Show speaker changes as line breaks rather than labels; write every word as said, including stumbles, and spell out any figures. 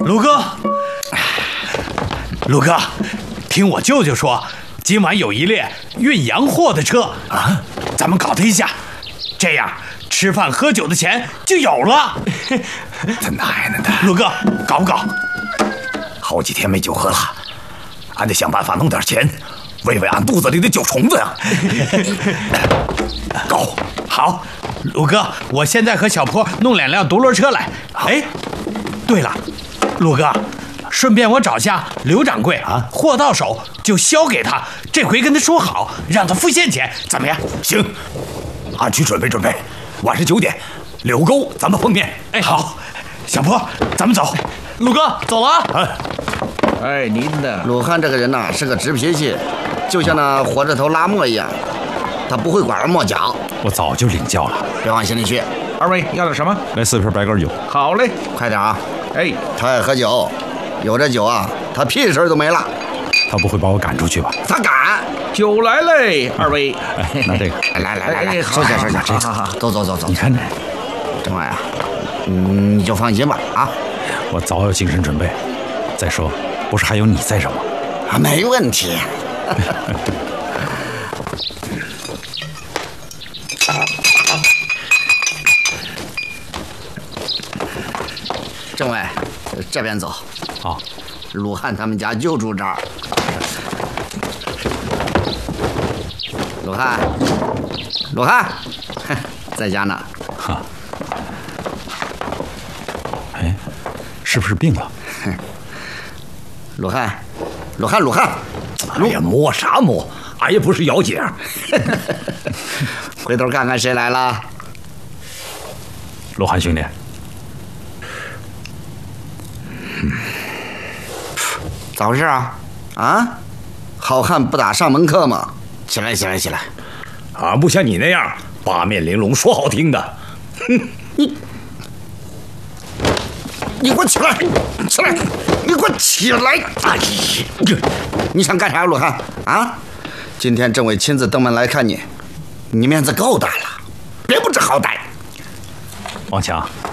鲁哥，鲁哥，听我舅舅说，今晚有一列运洋货的车啊，咱们搞他一下，这样吃饭喝酒的钱就有了。
他奶奶的！
鲁哥，搞不搞？
好几天没酒喝了，俺得想办法弄点钱，喂喂俺肚子里的酒虫子呀！搞
好，鲁哥，我现在和小坡弄两辆独轮车来。哎，对了，鲁哥，顺便我找下刘掌柜啊，货到手就销给他。这回跟他说好，让他付现钱，怎么样？
行，俺去准备准备。晚上九点，柳沟咱们碰面。
哎，好，小坡，咱们走。鲁哥，走了啊！
哎，您的
鲁汉这个人呐、啊，是个直脾气，就像那火车头拉磨一样，他不会拐弯抹角。
我早就领教了，
别往心里去。
二位要点什么？
来四瓶白干酒。
好嘞，
快点啊！
哎，
他爱喝酒，有这酒啊，他屁事都没了。
他不会把我赶出去吧？
他敢！
酒来嘞，二位。
哎，拿这个。
来来来来，
哎
收下收下，
好好好，
走走走走。
你看这，
政委啊，嗯，你就放心吧啊。
我早有精神准备。再说，不是还有你在这吗？
啊，没问题。政委，这边走。
好，
鲁汉他们家就住这儿。鲁汉，鲁汉，在家呢。
哈。哎，是不是病了？
鲁汉，鲁汉，鲁汉，
哎呀，摸啥摸？俺也不是姚姐。
回头看看谁来了。
罗汉兄弟，
咋回事啊？啊，好汉不打上门客嘛！起来，起来，起来！
俺不像你那样八面玲珑，说好听的。哼，
你，你给我起来！起来！你给我起来！哎呀，你想干啥呀，鲁汉？啊？今天政委亲自登门来看你，你面子够大了，别不知好歹。
王强，